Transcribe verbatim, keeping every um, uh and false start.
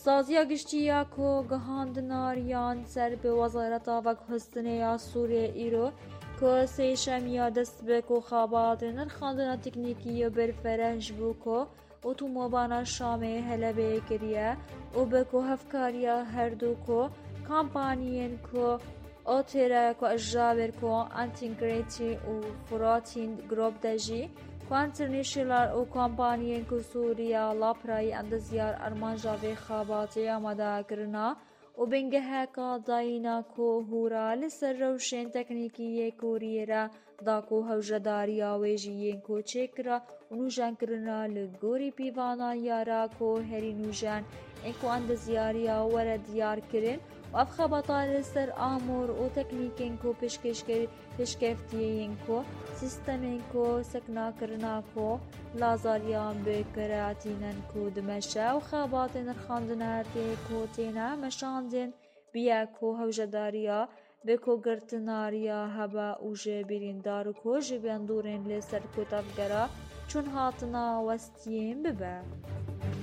سازیا گشتیا کو گهاندناریان سر به وزارت آوک حسنه یا سوریه ایرو که سیشمیا دست به کو خابات نرخاندنا تکنیکی برفرهج بو کو اتومبانا شامه هلبه کریه و به کو هفکاریا هر دو کو کامپانیین کو اوتره کو اجابر کو انتگریتی و فراتین گروپ دجی کوانترنیشنال و کمپانیین کو سوریا لاپرای اندزیار ارمانجا و خاباتی آماده کرنا و بینگه هکا داینا کو هورا لسر روشن تکنیکی کوریرا دا کو هوجداریا ویجیین کو چکرا و نوجان کرنا لگوری پیوانا یارا کو هری نوجان انکو اندزیاریا ورد دیار کرن و اف خبطار سر آمور و تکنیکین کو پیشکش پیشکفتیین کو سیستمین کو سکنا کرنا کو لازاریان بکراتینن کو دمشا و خاباتین رخاندناتی کو تینا مشاندین بیا کو هوجداریا بکو گرتناریا هبا اوجه بیریندار کو جبیان دورین لسر کو تفگرا چون هاتنا وستیم ببه